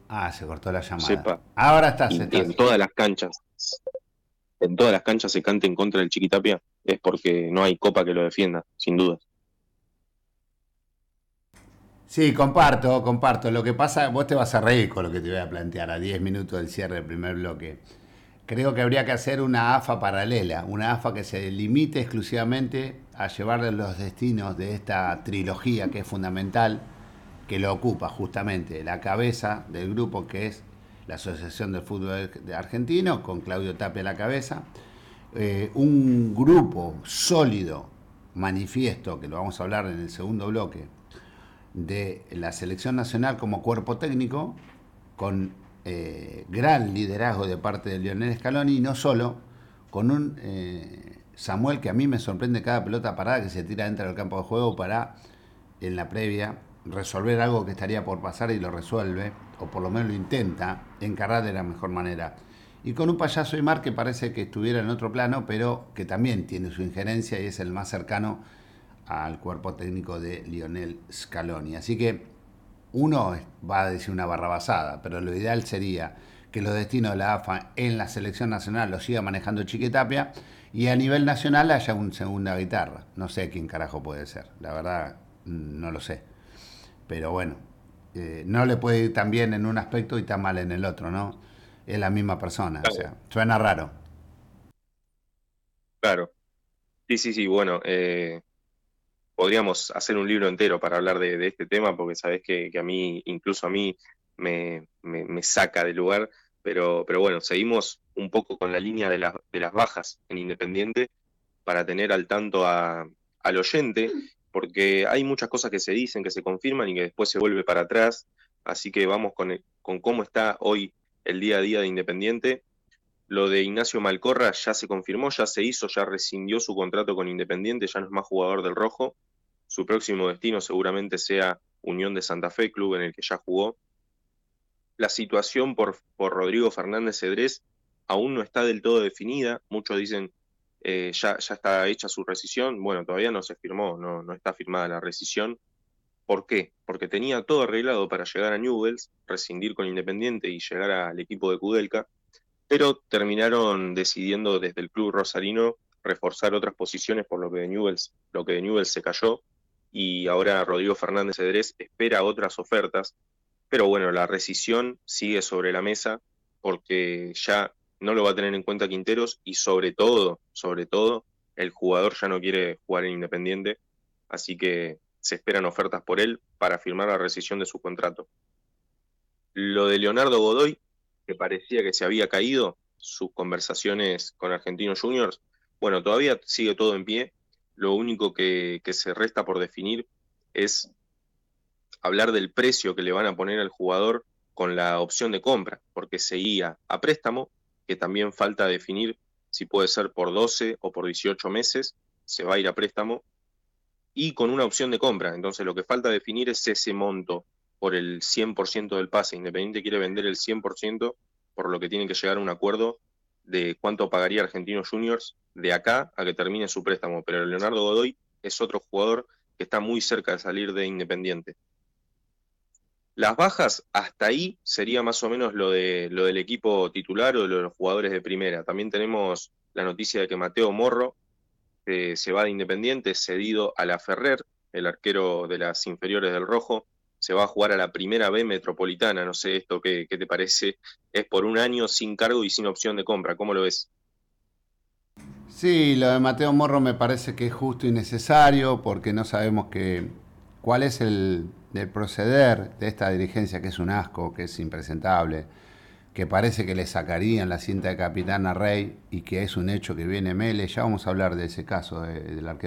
Ah, se cortó la llamada. sepa, Ahora estás, y estás. en todas las canchas se cante en contra del Chiquitapia, es porque no hay copa que lo defienda, sin duda. Sí, comparto, comparto. Lo que pasa, vos te vas a reír con lo que te voy a plantear a 10 minutos del cierre del primer bloque. Creo que habría que hacer una AFA paralela, una AFA que se limite exclusivamente a llevar los destinos de esta trilogía que es fundamental, que lo ocupa justamente la cabeza del grupo que es la Asociación del Fútbol Argentino, con Claudio Tapia a la cabeza, un grupo sólido, manifiesto, que lo vamos a hablar en el segundo bloque, de la selección nacional como cuerpo técnico, con gran liderazgo de parte de Lionel Scaloni, y no solo, con un Samuel que a mí me sorprende cada pelota parada que se tira dentro del campo de juego para, en la previa, resolver algo que estaría por pasar y lo resuelve, o por lo menos lo intenta, encarar de la mejor manera. Y con un payaso Aymar que parece que estuviera en otro plano, pero que también tiene su injerencia y es el más cercano al cuerpo técnico de Lionel Scaloni. Así que uno va a decir una barrabasada, pero lo ideal sería que los destinos de la AFA en la selección nacional los siga manejando Chiquitapia y a nivel nacional haya un segunda guitarra. No sé quién carajo puede ser, la verdad no lo sé. Pero bueno, no le puede ir tan bien en un aspecto y tan mal en el otro, ¿no? Es la misma persona, o Claro, sea, suena raro. claro. Sí, sí, sí, bueno, podríamos hacer un libro entero para hablar de este tema, porque sabés que a mí, incluso a mí, me saca de lugar, pero bueno, seguimos un poco con la línea de las bajas en Independiente para tener al tanto al oyente, porque hay muchas cosas que se dicen, que se confirman y que después se vuelve para atrás, así que vamos con cómo está hoy el día a día de Independiente. Lo de Ignacio Malcorra ya se confirmó, ya se hizo, ya rescindió su contrato con Independiente, ya no es más jugador del Rojo. Su próximo destino seguramente sea Unión de Santa Fe, club en el que ya jugó. La situación por Rodrigo Fernández Cedrés aún no está del todo definida. Muchos dicen ya está hecha su rescisión. Bueno, todavía no se firmó, no está firmada la rescisión. ¿Por qué? Porque tenía todo arreglado para llegar a Newell's, rescindir con Independiente y llegar al equipo de Kudelka, pero terminaron decidiendo desde el club rosarino reforzar otras posiciones por lo que de Newell's se cayó, y ahora Rodrigo Fernández Cedrés espera otras ofertas, pero bueno, la rescisión sigue sobre la mesa porque ya no lo va a tener en cuenta Quinteros y sobre todo, el jugador ya no quiere jugar en Independiente, así que se esperan ofertas por él para firmar la rescisión de su contrato. Lo de Leonardo Godoy, que parecía que se había caído, sus conversaciones con Argentinos Juniors, bueno, todavía sigue todo en pie. Lo único que se resta por definir es hablar del precio que le van a poner al jugador con la opción de compra, porque seguía a préstamo, que también falta definir si puede ser por 12 o por 18 meses, se va a ir a préstamo, y con una opción de compra. Entonces lo que falta definir es ese monto por el 100% del pase. Independiente quiere vender el 100%, por lo que tienen que llegar a un acuerdo de cuánto pagaría Argentinos Juniors de acá a que termine su préstamo. Pero Leonardo Godoy es otro jugador que está muy cerca de salir de Independiente. Las bajas, hasta ahí sería más o menos lo del equipo titular o de los jugadores de primera. También tenemos la noticia de que Mateo Morro se va de Independiente, cedido a la Ferrer, el arquero de las inferiores del Rojo, se va a jugar a la primera B Metropolitana. No sé esto qué te parece, es por un año sin cargo y sin opción de compra, ¿cómo lo ves? Sí, lo de Mateo Morro me parece que es justo y necesario porque no sabemos cuál es el proceder de esta dirigencia que es un asco, que es impresentable, que parece que le sacarían la cinta de capitán a Rey y que es un hecho que viene Mele. Ya vamos a hablar de ese caso del arquero